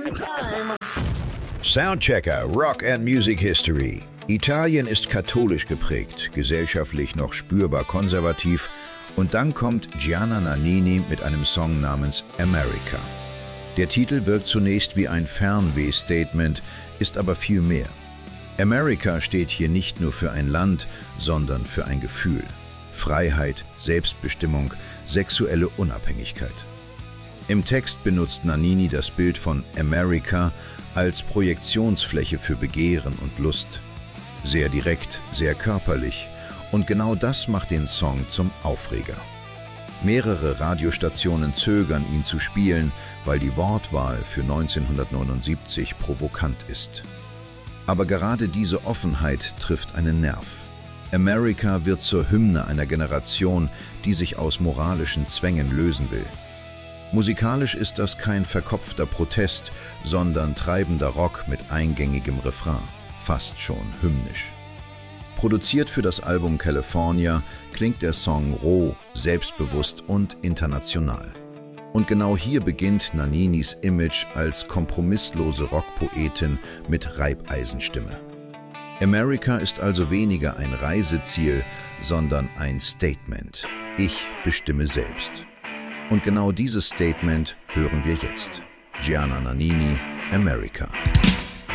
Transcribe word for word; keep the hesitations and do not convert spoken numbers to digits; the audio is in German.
Soundchecker Rock and Music History. Italien ist katholisch geprägt, gesellschaftlich noch spürbar konservativ, und dann kommt Gianna Nannini mit einem Song namens America. Der Titel wirkt zunächst wie ein Fernweh-Statement, ist aber viel mehr. America steht hier nicht nur für ein Land, sondern für ein Gefühl. Freiheit, Selbstbestimmung, sexuelle Unabhängigkeit. Im Text benutzt Nannini das Bild von America als Projektionsfläche für Begehren und Lust. Sehr direkt, sehr körperlich, und genau das macht den Song zum Aufreger. Mehrere Radiostationen zögern, ihn zu spielen, weil die Wortwahl für neunzehnhundertneunundsiebzig provokant ist. Aber gerade diese Offenheit trifft einen Nerv. America wird zur Hymne einer Generation, die sich aus moralischen Zwängen lösen will. Musikalisch ist das kein verkopfter Protest, sondern treibender Rock mit eingängigem Refrain, fast schon hymnisch. Produziert für das Album California klingt der Song roh, selbstbewusst und international. Und genau hier beginnt Nanninis Image als kompromisslose Rockpoetin mit Reibeisenstimme. America ist also weniger ein Reiseziel, sondern ein Statement. Ich bestimme selbst. Und genau dieses Statement hören wir jetzt. Gianna Nannini, America.